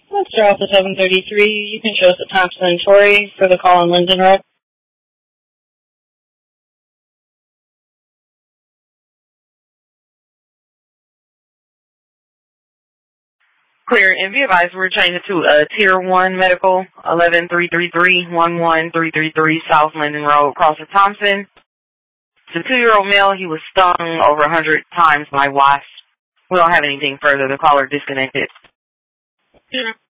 Let's draw off the 733. You can show us at Thompson and Torrey for the call on Linden Road. Clear. And be advised, we're changing to Tier 1 Medical, 11333-11333 South Linden Road, across from Thompson. It's a 2-year-old male. He was stung over 100 times by wasps. We don't have anything further. The caller disconnected. Yeah.